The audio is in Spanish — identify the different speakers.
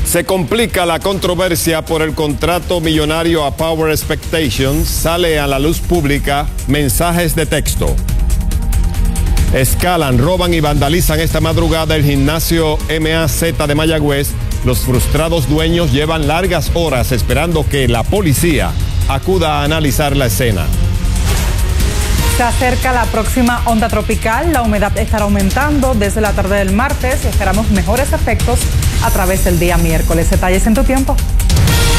Speaker 1: Se complica la controversia por el contrato millonario a Power Expectations. Sale a la luz pública mensajes de texto. Escalan, roban y vandalizan esta madrugada el gimnasio MAZ de Mayagüez. Los frustrados dueños llevan largas horas esperando que la policía acuda a analizar la escena.
Speaker 2: Se acerca la próxima onda tropical, la humedad estará aumentando desde la tarde del martes y esperamos mejores efectos a través del día miércoles. Detalles en tu tiempo.